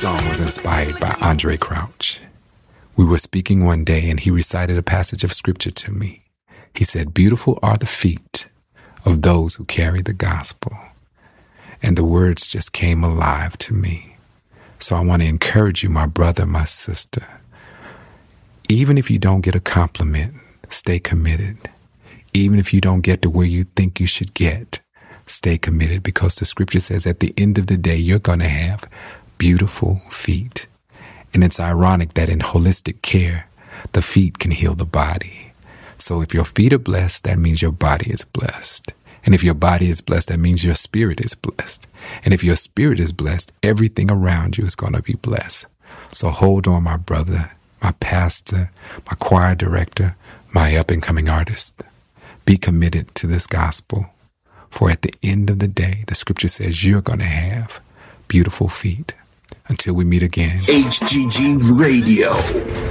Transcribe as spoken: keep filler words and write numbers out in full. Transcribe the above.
song was inspired by Andre Crouch. We were speaking one day and he recited a passage of scripture to me. He said, "Beautiful are the feet of those who carry the gospel." And the words just came alive to me. So I want to encourage you, my brother, my sister. Even if you don't get a compliment, stay committed. Even if you don't get to where you think you should get, stay committed, because the scripture says at the end of the day, you're going to have beautiful feet. And it's ironic that in holistic care, the feet can heal the body. So if your feet are blessed, that means your body is blessed. And if your body is blessed, that means your spirit is blessed. And if your spirit is blessed, everything around you is going to be blessed. So hold on, my brother, my pastor, my choir director, my up-and-coming artist. Be committed to this gospel. For at the end of the day, the scripture says you're going to have beautiful feet. Until we meet again. H G G Radio.